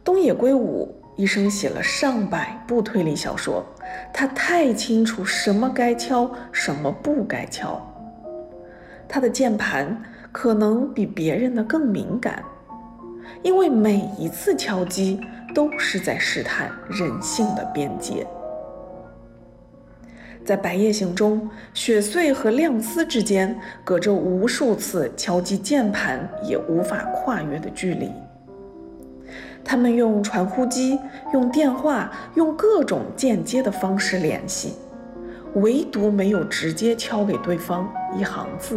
东野圭吾一生写了上百部推理小说，他太清楚什么该敲，什么不该敲。他的键盘可能比别人的更敏感，因为每一次敲击都是在试探人性的边界。在《白夜行》中，雪穗和亮司之间隔着无数次敲击键盘也无法跨越的距离。他们用传呼机、用电话、用各种间接的方式联系，唯独没有直接敲给对方一行字。